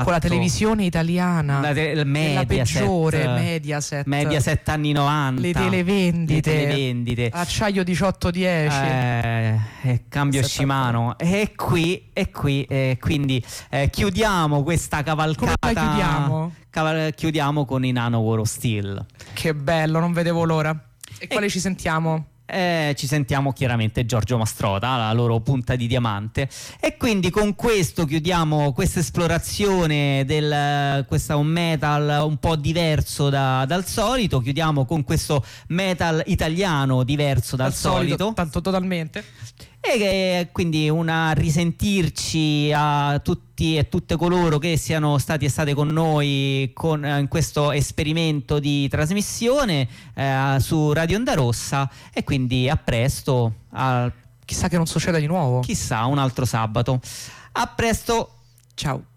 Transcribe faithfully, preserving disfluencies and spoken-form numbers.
con la televisione italiana, la, te- la Mediaset, peggiore Mediaset, Mediaset anni novanta, le televendite, le televendite. Acciaio diciotto dieci, eh, eh, cambio Shimano, e qui e qui eh, quindi eh, chiudiamo questa cavalcata. Come la chiudiamo? Caval- chiudiamo con i Nano War of Steel. Che bello, non vedevo l'ora. E, e quale ci sentiamo? Eh, ci sentiamo chiaramente Giorgio Mastrota, la loro punta di diamante, e quindi con questo chiudiamo questa esplorazione del questo un metal un po' diverso da, dal solito. Chiudiamo con questo metal italiano diverso dal, dal solito, solito tanto totalmente. E che, quindi una risentirci a tutti e tutte coloro che siano stati e state con noi con, in questo esperimento di trasmissione eh, su Radio Onda Rossa, e quindi a presto, a, chissà che non succeda di nuovo, chissà, un altro sabato. A presto, ciao.